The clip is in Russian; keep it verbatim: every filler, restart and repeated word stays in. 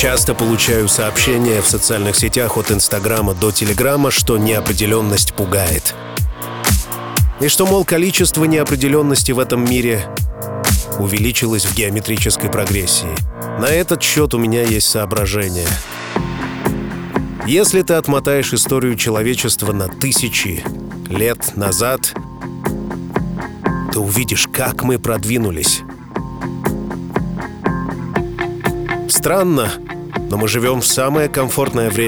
Часто получаю сообщения в социальных сетях от Инстаграма до Телеграма, что неопределенность пугает. И что, мол, количество неопределенности в этом мире увеличилось в геометрической прогрессии. На этот счет у меня есть соображение. Если ты отмотаешь историю человечества на тысячи лет назад, ты увидишь, как мы продвинулись. Странно, но мы живем в самое комфортное время